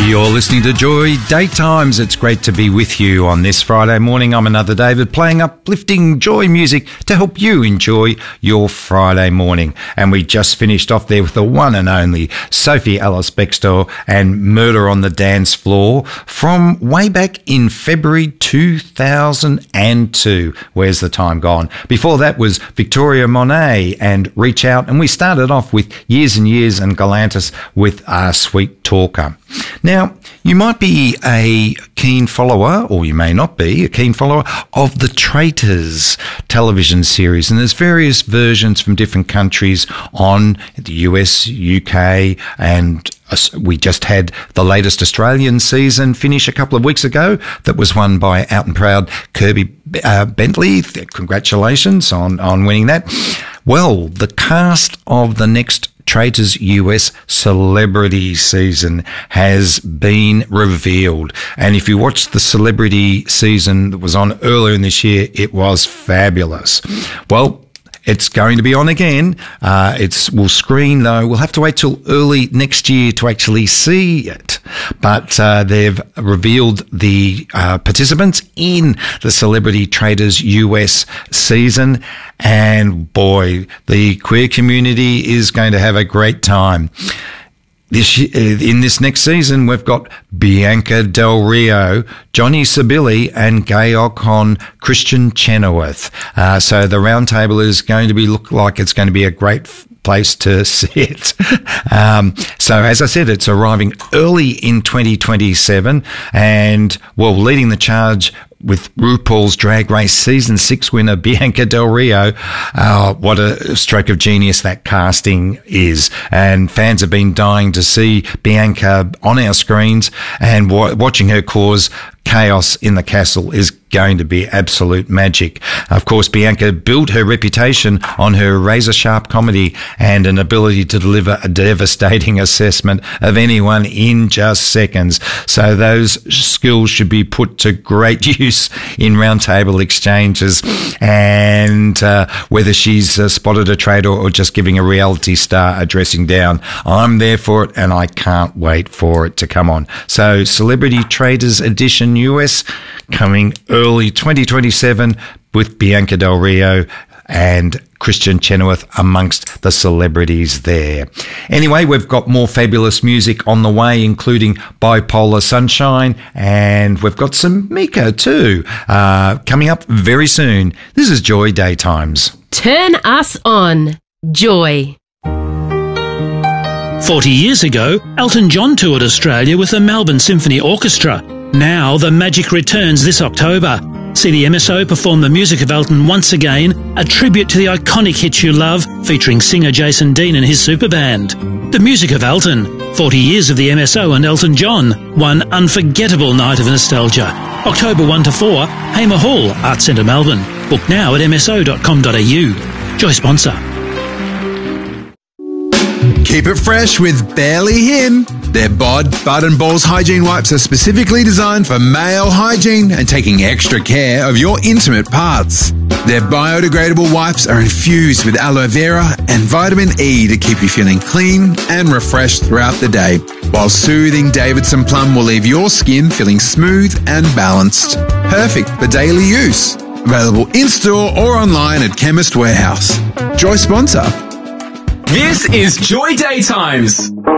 You're listening to Joy Daytimes. It's great to be with you on this Friday morning. I'm another David, playing uplifting joy music to help you enjoy your Friday morning. And we just finished off there with the one and only Sophie Ellis-Bextor and Murder on the Dance Floor from way back in February 2002. Where's the time gone? Before that was Victoria Monet and Reach Out. And we started off with Years and Years and Galantis with Sweet Talker. Now, you might be a keen follower, or you may not be a keen follower, of the Traitors television series. And there's various versions from different countries on the US, UK, and we just had the latest Australian season finish a couple of weeks ago that was won by Out and Proud Kirby Bentley. Congratulations on winning that. Well, the cast of the next Traitors US Celebrity season has been revealed. And if you watched the Celebrity season that was on earlier in this year, it was fabulous. Well, it's going to be on again. We'll screen though. We'll have to wait till early next year to actually see it. But they've revealed the participants in the Celebrity Traitors US season. And boy, the queer community is going to have a great time. In this next season, we've got Bianca Del Rio, Johnny Sibili, and gay icon Christian Chenoweth. So the round table is going to look like it's going to be a great place to sit. So as I said, it's arriving early in 2027, and leading the charge with RuPaul's Drag Race Season 6 winner Bianca Del Rio. What a stroke of genius that casting is. And fans have been dying to see Bianca on our screens, and watching her cause chaos in the castle is going to be absolute magic. Of course, Bianca built her reputation on her razor-sharp comedy and an ability to deliver a devastating assessment of anyone in just seconds. So those skills should be put to great use in roundtable exchanges, and whether she's spotted a traitor or just giving a reality star a dressing down, I'm there for it, and I can't wait for it to come on. So Celebrity Traitors Edition US coming early 2027 with Bianca Del Rio and Christian Chenoweth amongst the celebrities there. Anyway, we've got more fabulous music on the way, including Bipolar Sunshine, and we've got some Mika too, coming up very soon. This is Joy Daytimes. Turn us on. Joy. 40 years ago, Elton John toured Australia with the Melbourne Symphony Orchestra. Now the magic returns this October. See the MSO perform the music of Elton once again, a tribute to the iconic hits you love, featuring singer Jason Dean and his super band. The music of Elton, 40 years of the MSO and Elton John, one unforgettable night of nostalgia. October 1 to 4, Hamer Hall, Arts Centre Melbourne. Book now at mso.com.au. Joy sponsor. Keep it fresh with Barely Him. Their Bod, Bud and Balls hygiene wipes are specifically designed for male hygiene and taking extra care of your intimate parts. Their biodegradable wipes are infused with aloe vera and vitamin E to keep you feeling clean and refreshed throughout the day, while soothing Davidson Plum will leave your skin feeling smooth and balanced. Perfect for daily use. Available in-store or online at Chemist Warehouse. Joy sponsor. This is Joy Daytimes.